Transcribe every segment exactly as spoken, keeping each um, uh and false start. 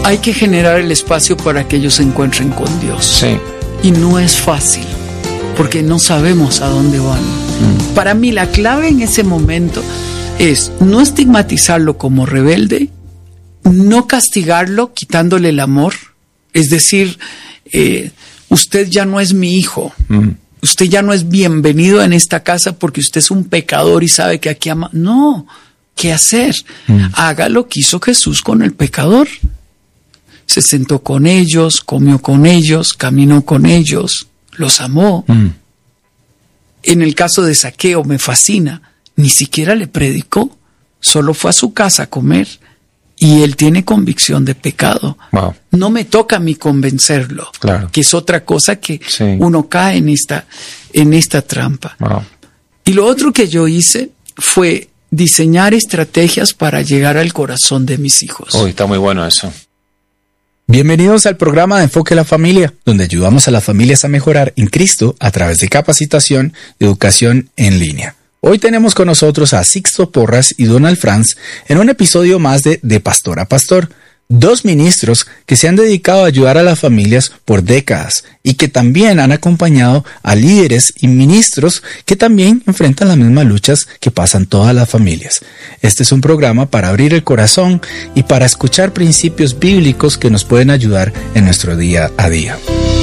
hay que generar el espacio para que ellos se encuentren con Dios. Sí. Y no es fácil, porque no sabemos a dónde van. Mm. Para mí la clave en ese momento es no estigmatizarlo como rebelde, no castigarlo quitándole el amor, es decir, eh, usted ya no es mi hijo, mm. usted ya no es bienvenido en esta casa porque usted es un pecador y sabe que aquí ama. No, ¿qué hacer? Mm. Haga lo que hizo Jesús con el pecador. Se sentó con ellos, comió con ellos, caminó con ellos, los amó. Mm. En el caso de Zaqueo me fascina, ni siquiera le predicó, solo fue a su casa a comer y él tiene convicción de pecado. Wow. No me toca a mí convencerlo, claro. que es otra cosa que sí. uno cae en esta, en esta trampa. Wow. Y lo otro que yo hice fue diseñar estrategias para llegar al corazón de mis hijos. Uy, está muy bueno eso. Bienvenidos al programa de Enfoque a la Familia, donde ayudamos a las familias a mejorar en Cristo a través de capacitación de educación en línea. Hoy tenemos con nosotros a Sixto Porras y Donald Franz en un episodio más de De Pastor a Pastor, dos ministros que se han dedicado a ayudar a las familias por décadas y que también han acompañado a líderes y ministros que también enfrentan las mismas luchas que pasan todas las familias. Este es un programa para abrir el corazón y para escuchar principios bíblicos que nos pueden ayudar en nuestro día a día.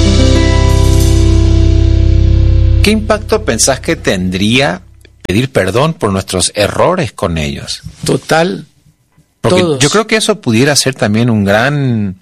¿Qué impacto pensás que tendría pedir perdón por nuestros errores con ellos? Total. Porque Todos. Yo creo que eso pudiera ser también un gran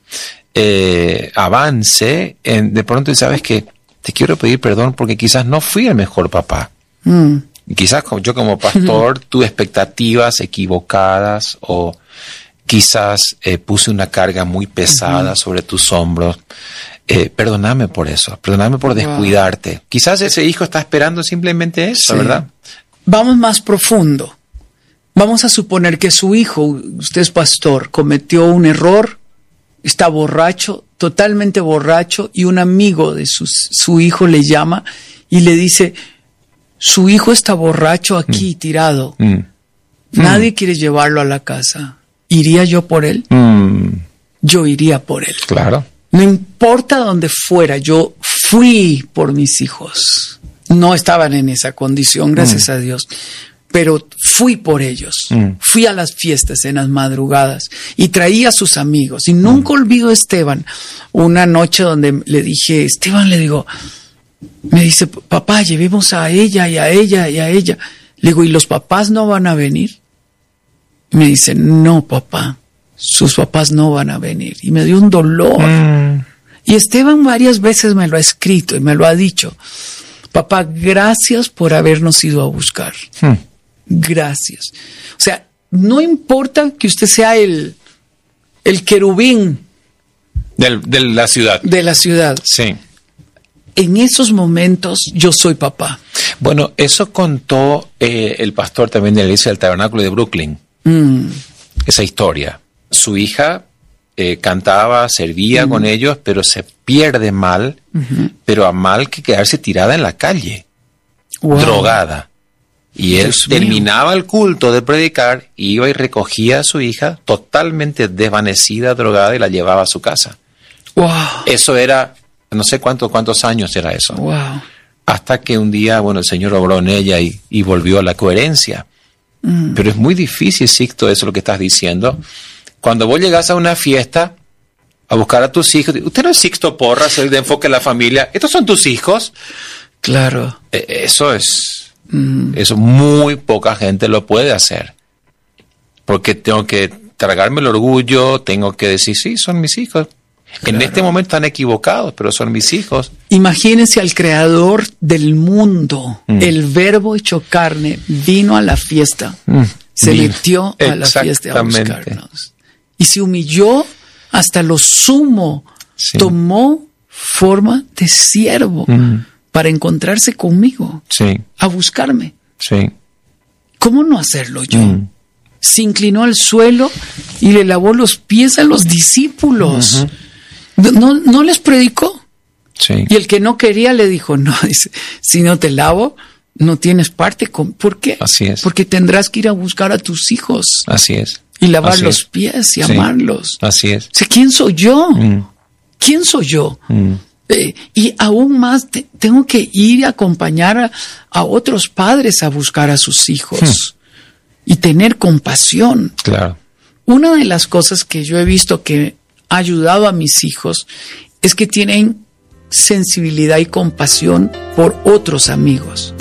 eh, avance. En, de pronto, sabes que te quiero pedir perdón porque quizás no fui el mejor papá. Mm. Y quizás yo como pastor mm. tuve expectativas equivocadas o quizás eh, puse una carga muy pesada mm. sobre tus hombros. Eh, perdóname por eso, perdóname por descuidarte. Wow. Quizás ese hijo está esperando simplemente eso, sí. ¿verdad? Vamos más profundo. Vamos a suponer que su hijo, usted es pastor, cometió un error, está borracho, totalmente borracho, y un amigo de su, su hijo le llama y le dice, su hijo está borracho aquí, mm. tirado. Mm. Nadie mm. quiere llevarlo a la casa. ¿Iría yo por él? Mm. Yo iría por él. Claro. No importa dónde fuera, yo fui por mis hijos. No estaban en esa condición, gracias mm. a Dios. Pero fui por ellos, mm. fui a las fiestas en las madrugadas y traía a sus amigos. Y nunca mm. olvido a Esteban, una noche donde le dije, Esteban, le digo, me dice, papá, llevemos a ella y a ella y a ella. Le digo, ¿y los papás no van a venir? Y me dice, no, papá, sus papás no van a venir. Y me dio un dolor. Mm. Y Esteban varias veces me lo ha escrito y me lo ha dicho, papá, gracias por habernos ido a buscar. Mm. Gracias. O sea, no importa que usted sea el, el querubín Del, de la ciudad. De la ciudad. Sí. En esos momentos yo soy papá. Bueno, eso contó eh, el pastor también de la iglesia del Tabernáculo de Brooklyn. Mm. Esa historia. Su hija eh, cantaba, servía mm. con ellos, pero se pierde mal, mm-hmm. pero a mal que quedarse tirada en la calle, wow. drogada. Y él Dios terminaba mío. el culto de predicar, iba y recogía a su hija totalmente desvanecida, drogada, y la llevaba a su casa. Wow. Eso era, no sé cuántos cuántos años era eso. Wow. Hasta que un día, bueno, el Señor obró en ella y, y volvió a la coherencia. Mm. Pero es muy difícil, Sixto, eso es lo que estás diciendo. Cuando vos llegás a una fiesta a buscar a tus hijos, usted no es Sixto Porras, el de Enfoque en la Familia, ¿estos son tus hijos? Claro. Eh, eso es... Eso muy poca gente lo puede hacer. Porque tengo que tragarme el orgullo, tengo que decir, sí, son mis hijos. Claro. En este momento están equivocados, pero son mis hijos. Imagínense al creador del mundo, mm. el verbo hecho carne, vino a la fiesta, mm. se Bien. metió a la fiesta a buscarnos. Y se humilló hasta lo sumo, sí. tomó forma de siervo. Mm. para encontrarse conmigo, sí. a buscarme. Sí. ¿Cómo no hacerlo yo? Mm. Se inclinó al suelo y le lavó los pies a los discípulos. Uh-huh. ¿No, no les predicó? Sí. Y el que no quería le dijo, no, dice, si no te lavo, no tienes parte con... ¿Por qué? Así es. Porque tendrás que ir a buscar a tus hijos. Así es. Y lavar Así los es. pies y Sí. amarlos. Así es. O sea, ¿quién soy yo? Mm. ¿Quién soy yo? Mm. Eh, y aún más, te- tengo que ir a acompañar a, a otros padres a buscar a sus hijos Hmm. y tener compasión. Claro. Una de las cosas que yo he visto que ha ayudado a mis hijos es que tienen sensibilidad y compasión por otros amigos.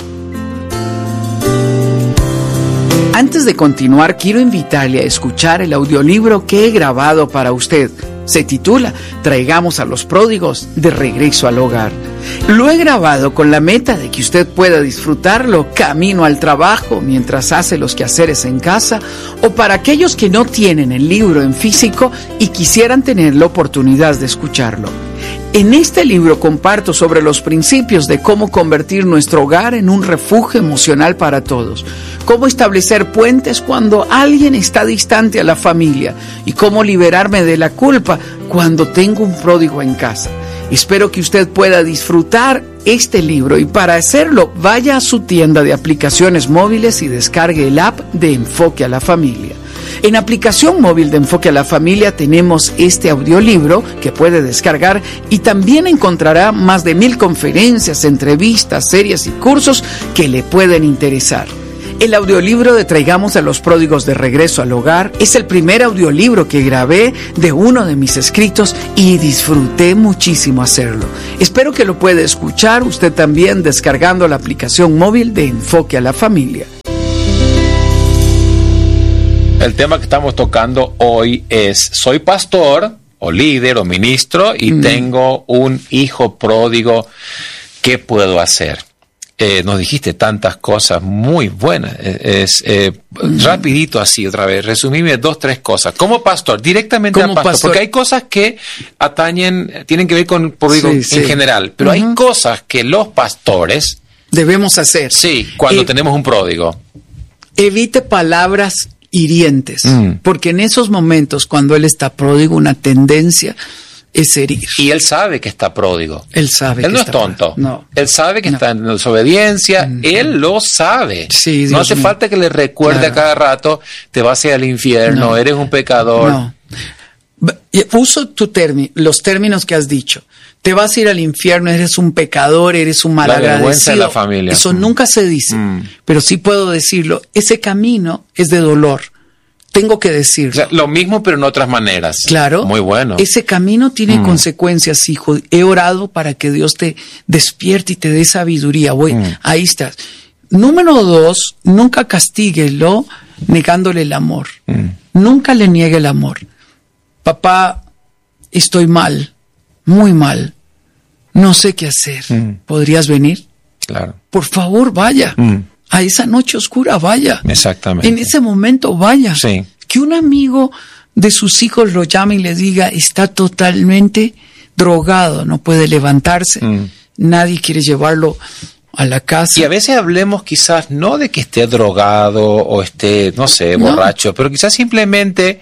Antes de continuar, quiero invitarle a escuchar el audiolibro que he grabado para usted. Se titula Traigamos a los pródigos de regreso al hogar. Lo he grabado con la meta de que usted pueda disfrutarlo camino al trabajo, mientras hace los quehaceres en casa, o para aquellos que no tienen el libro en físico y quisieran tener la oportunidad de escucharlo. En este libro comparto sobre los principios de cómo convertir nuestro hogar en un refugio emocional para todos, cómo establecer puentes cuando alguien está distante a la familia y cómo liberarme de la culpa cuando tengo un pródigo en casa. Espero que usted pueda disfrutar este libro y para hacerlo vaya a su tienda de aplicaciones móviles y descargue el app de Enfoque a la Familia. En aplicación móvil de Enfoque a la Familia tenemos este audiolibro que puede descargar y también encontrará más de mil conferencias, entrevistas, series y cursos que le pueden interesar. El audiolibro de Traigamos a los pródigos de regreso al hogar es el primer audiolibro que grabé de uno de mis escritos y disfruté muchísimo hacerlo. Espero que lo pueda escuchar usted también descargando la aplicación móvil de Enfoque a la Familia. El tema que estamos tocando hoy es: soy pastor o líder o ministro y mm. tengo un hijo pródigo. ¿Qué puedo hacer? Eh, nos dijiste tantas cosas muy buenas. Es eh, mm. rapidito así otra vez. Resumime dos, tres cosas. Como pastor, directamente Como a pastor, pastor. porque hay cosas que atañen, tienen que ver con pródigo Sí, en sí. general, pero uh-huh. hay cosas que los pastores debemos hacer. Sí, cuando eh, tenemos un pródigo. Evite palabras hirientes, mm. porque en esos momentos, cuando él está pródigo, una tendencia es herir. Y él sabe que está pródigo. Él sabe él que no está es tonto. No. Él sabe que no. está en desobediencia. Mm-hmm. Él lo sabe. Sí, Dios no hace mío. falta que le recuerde claro. a cada rato: te vas a ir al infierno, no. eres un pecador. No. Uso tu termi- los términos que has dicho. Te vas a ir al infierno, eres un pecador, eres un malagradecido. La vergüenza de la familia. Eso mm. nunca se dice, mm. pero sí puedo decirlo. Ese camino es de dolor. Tengo que decirlo. O sea, lo mismo, pero en otras maneras. Claro. Muy bueno. Ese camino tiene mm. consecuencias, hijo. He orado para que Dios te despierte y te dé sabiduría. Voy, mm. ahí estás. Número dos, nunca castíguelo negándole el amor. Mm. Nunca le niegue el amor. Papá, estoy mal, muy mal. No sé qué hacer. Mm. ¿Podrías venir? Claro. Por favor, vaya. Mm. A esa noche oscura, vaya. Exactamente. En ese momento, vaya. Sí. Que un amigo de sus hijos lo llame y le diga: está totalmente drogado, no puede levantarse. Mm. Nadie quiere llevarlo a la casa. Y a veces hablemos quizás no de que esté drogado o esté, no sé, No. borracho, pero quizás simplemente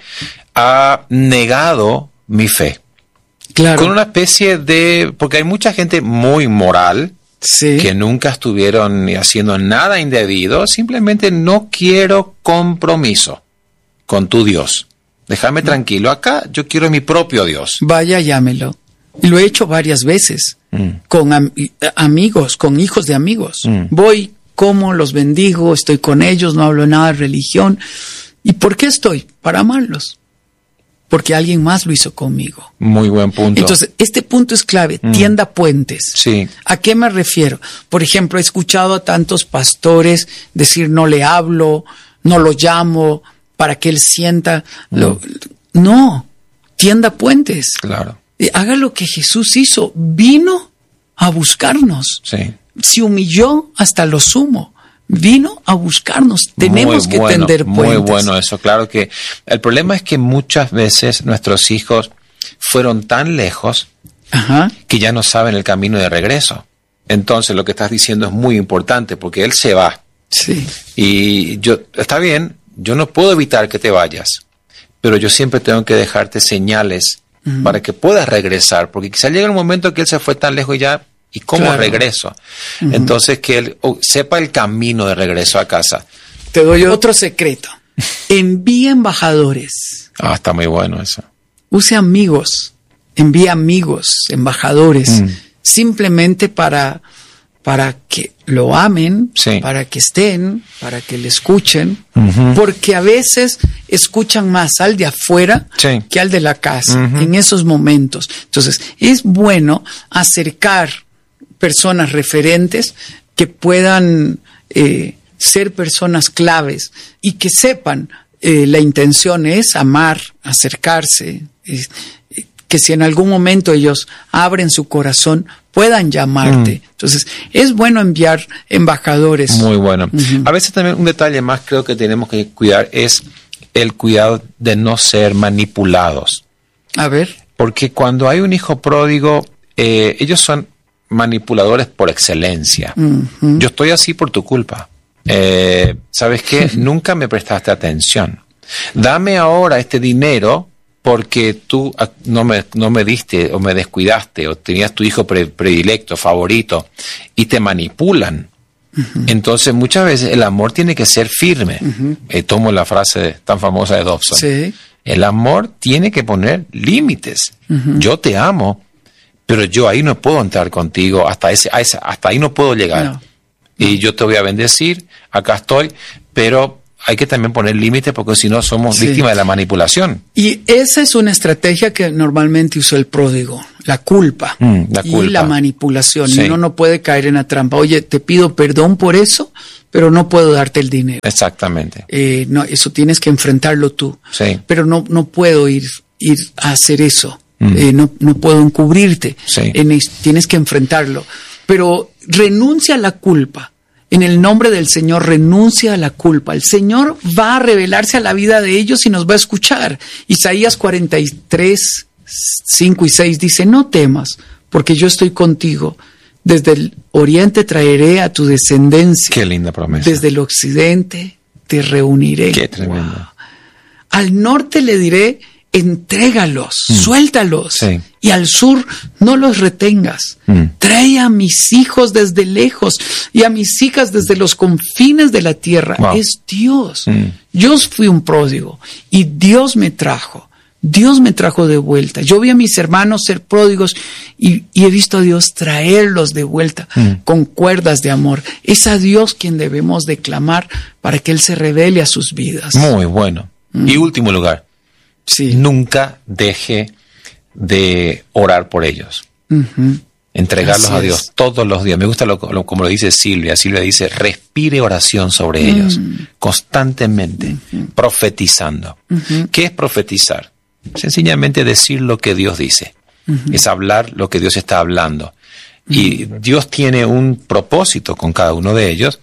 ha negado mi fe. Claro. Con una especie de... Porque hay mucha gente muy moral, sí. que nunca estuvieron haciendo nada indebido, simplemente no quiero compromiso con tu Dios. Déjame tranquilo, acá yo quiero mi propio Dios. Vaya, llámelo. Y lo he hecho varias veces, mm. con am- amigos, con hijos de amigos. Mm. Voy, como, los bendigo, estoy con ellos, no hablo nada de religión. ¿Y por qué estoy? Para amarlos. Porque alguien más lo hizo conmigo. Muy buen punto. Entonces, este punto es clave, mm. tienda puentes. Sí. ¿A qué me refiero? Por ejemplo, he escuchado a tantos pastores decir: no le hablo, no lo llamo, para que él sienta. Mm. Lo... No, tienda puentes. Claro. Haga lo que Jesús hizo, vino a buscarnos. Sí. Se humilló hasta lo sumo. Vino a buscarnos. Tenemos muy que bueno, tender puentes. Muy bueno eso. Claro que el problema es que muchas veces nuestros hijos fueron tan lejos Ajá. que ya no saben el camino de regreso. Entonces lo que estás diciendo es muy importante porque él se va. Sí. Y yo, está bien, yo no puedo evitar que te vayas, pero yo siempre tengo que dejarte señales uh-huh. para que puedas regresar, porque quizá llega el momento que él se fue tan lejos y ya, ¿y cómo claro. regreso? Uh-huh. Entonces que él oh, sepa el camino de regreso a casa. Te doy otro secreto. envíe embajadores. Ah, está muy bueno eso. Use amigos, envíe amigos, embajadores, mm. simplemente para, para que lo amen, sí. para que estén, para que le escuchen, uh-huh. porque a veces escuchan más al de afuera sí. que al de la casa, uh-huh. en esos momentos. Entonces, es bueno acercar personas referentes que puedan eh, ser personas claves y que sepan eh, la intención es amar, acercarse, eh, que si en algún momento ellos abren su corazón, puedan llamarte. Mm. Entonces, es bueno enviar embajadores. Muy bueno. Uh-huh. A veces también un detalle más creo que tenemos que cuidar es el cuidado de no ser manipulados. A ver. Porque cuando hay un hijo pródigo, eh, ellos son manipuladores por excelencia. Uh-huh. Yo estoy así por tu culpa. Eh, ¿Sabes qué? Nunca me prestaste atención. Dame ahora este dinero porque tú no me, no me diste o me descuidaste o tenías tu hijo pre, predilecto, favorito, y te manipulan. Uh-huh. Entonces muchas veces el amor tiene que ser firme. Uh-huh. Eh, tomo la frase tan famosa de Dobson. Sí. El amor tiene que poner límites. Uh-huh. Yo te amo, pero yo ahí no puedo entrar contigo, hasta, ese, hasta ahí no puedo llegar. No. Y yo te voy a bendecir, acá estoy, pero hay que también poner límites porque si no somos sí. víctimas de la manipulación. Y esa es una estrategia que normalmente usa el pródigo, la culpa, mm, la culpa. Y la manipulación. Sí. Y uno no puede caer en la trampa. Oye, te pido perdón por eso, pero no puedo darte el dinero. Exactamente. Eh, no, eso tienes que enfrentarlo tú. Sí. Pero no, no puedo ir, ir a hacer eso. Mm. Eh, no, no puedo encubrirte. Sí. En, tienes que enfrentarlo. Pero renuncia a la culpa. En el nombre del Señor, renuncia a la culpa. El Señor va a revelarse a la vida de ellos y nos va a escuchar. Isaías cuarenta y tres, cinco y seis dice, no temas, porque yo estoy contigo. Desde el oriente traeré a tu descendencia. Qué linda promesa. Desde el occidente te reuniré. Qué tremendo. Wow. Al norte le diré, entrégalos, mm. suéltalos. Sí. Y al sur no los retengas. Mm. Trae a mis hijos desde lejos y a mis hijas desde los confines de la tierra. Wow. Es Dios. Mm. Yo fui un pródigo y Dios me trajo. Dios me trajo de vuelta. Yo vi a mis hermanos ser pródigos y, y he visto a Dios traerlos de vuelta mm. con cuerdas de amor. Es a Dios quien debemos de clamar para que Él se revele a sus vidas. Muy bueno. Mm. Y último lugar. Sí. Nunca deje de orar por ellos. Uh-huh. Entregarlos Así a Dios es. Todos los días. Me gusta lo, lo, como lo dice Silvia. Silvia dice, respire oración sobre uh-huh. ellos constantemente, uh-huh. profetizando. Uh-huh. ¿Qué es profetizar? Sencillamente decir lo que Dios dice. Uh-huh. Es hablar lo que Dios está hablando. Uh-huh. Y Dios tiene un propósito con cada uno de ellos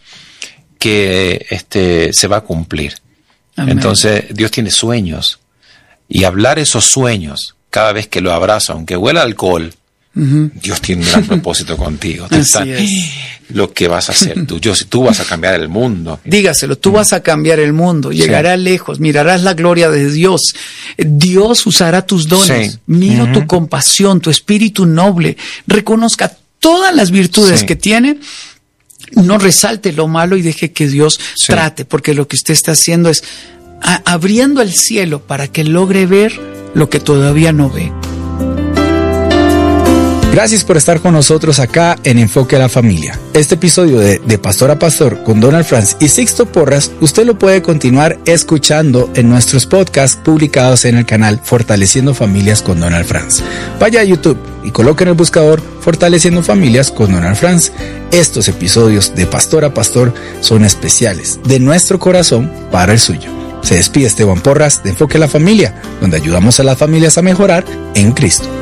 que este, se va a cumplir. Amén. Entonces, Dios tiene sueños. Y hablar esos sueños, cada vez que lo abrazo, aunque huela a alcohol, uh-huh. Dios tiene un gran propósito contigo. Tú estás, lo que vas a hacer tú. Yo, tú vas a cambiar el mundo. Dígaselo, tú uh-huh. vas a cambiar el mundo. Llegarás sí. lejos, mirarás la gloria de Dios. Dios usará tus dones. Sí. Miro uh-huh. tu compasión, tu espíritu noble. Reconozca todas las virtudes sí. que tiene. No resalte lo malo y deje que Dios sí. trate, porque lo que usted está haciendo es A, abriendo el cielo para que logre ver lo que todavía no ve. Gracias por estar con nosotros acá en Enfoque a la Familia. Este episodio de De Pastor a Pastor con Donald Franz y Sixto Porras, usted lo puede continuar escuchando en nuestros podcasts publicados en el canal Fortaleciendo Familias con Donald Franz. Vaya a YouTube y coloque en el buscador Fortaleciendo Familias con Donald Franz. Estos episodios de Pastor a Pastor son especiales de nuestro corazón para el suyo. Se despide Esteban Porras de Enfoque a la Familia, donde ayudamos a las familias a mejorar en Cristo.